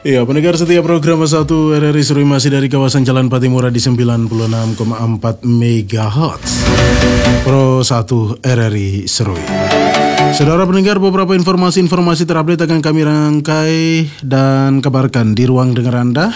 Ya, pendengar setia program 1 RRI Serui masih dari kawasan Jalan Patimura di 96,4 MHz. Pro 1 RRI Serui. Saudara pendengar, beberapa informasi terupdate akan kami rangkai dan kabarkan di ruang dengar Anda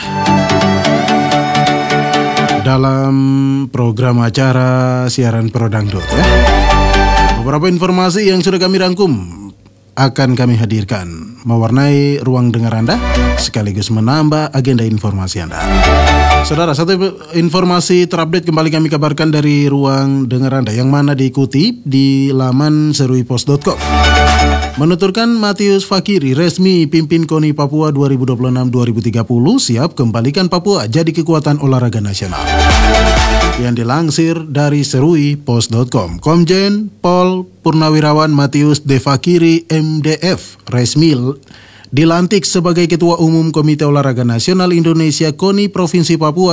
dalam program acara siaran Pro Dangdut ya. Beberapa informasi yang sudah kami rangkum akan kami hadirkan mewarnai ruang dengar Anda sekaligus menambah agenda informasi Anda. Saudara, satu informasi terupdate kembali kami kabarkan dari ruang dengar Anda yang mana diikuti di laman seruipos.com. Menuturkan Matius Fakiri resmi pimpin KONI Papua 2026-2030 siap kembalikan Papua jadi kekuatan olahraga nasional. Yang dilansir dari seruipos.com. Komjen Pol Purnawirawan Matius De Fakiri MDF resmi dilantik sebagai Ketua Umum Komite Olahraga Nasional Indonesia KONI Provinsi Papua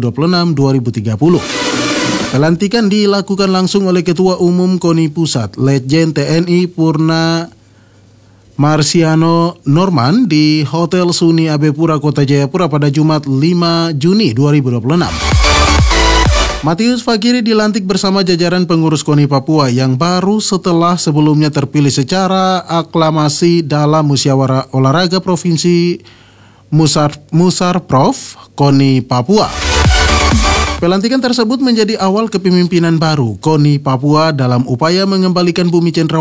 2026-2030. Pelantikan dilakukan langsung oleh Ketua Umum KONI Pusat Letjen TNI Purna Marsiano Norman di Hotel Suni Abepura Kota Jayapura pada Jumat 5 Juni 2026. Matius Fakiri dilantik bersama jajaran pengurus KONI Papua yang baru setelah sebelumnya terpilih secara aklamasi dalam Musyawarah Olahraga Provinsi Musarprof KONI Papua. Pelantikan tersebut menjadi awal kepemimpinan baru KONI Papua dalam upaya mengembalikan Bumi Cenderawasih